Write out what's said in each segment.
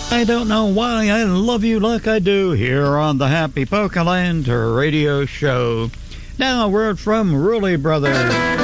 I don't know why I love you like I do here on the Happy Polka Land radio show. Now a word from Rulli Brothers.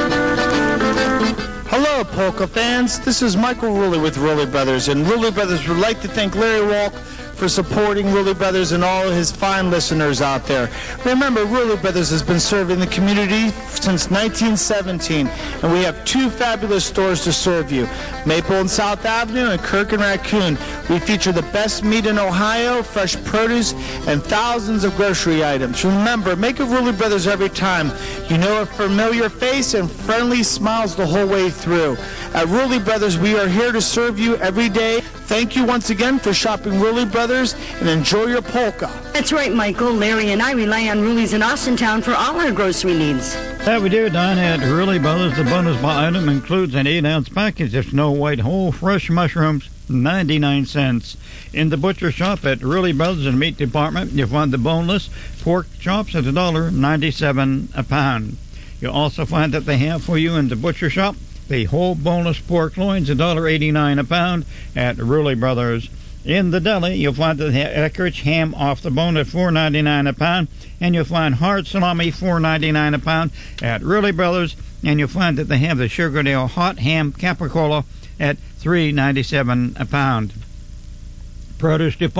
Hello, polka fans. This is Michael Rulli with Rulli Brothers, and Rulli Brothers would like to thank Larry Walk for supporting Rulli Brothers and all of his fine listeners out there. Remember, Rulli Brothers has been serving the community since 1917, and we have two fabulous stores to serve you, Maple and South Avenue and Kirk and Raccoon. We feature the best meat in Ohio, fresh produce, and thousands of grocery items. Remember, make a Rulli Brothers every time. You know a familiar face and friendly smiles the whole way through. At Rulli Brothers, we are here to serve you every day. Thank you once again for shopping Rulli Brothers, and enjoy your polka. That's right, Michael. Larry and I rely on Rulli's in Austintown for all our grocery needs. That we do, Don. At Rulli Brothers, the bonus buy item includes an 8-ounce package of Snow White whole fresh mushrooms, 99 cents. In the butcher shop at Rulli Brothers in the meat department, you'll find the boneless pork chops at $1.97 a pound. You'll also find that they have for you in the butcher shop the whole boneless pork loins, $1.89 a pound at Rulli Brothers. In the deli, you'll find the Eckrich ham off the bone at $4.99 a pound, and you'll find hard salami, $4.99 a pound at Rulli Brothers, and you'll find that they have the Sugardale hot ham capicola at $3.97 a pound. Produce department.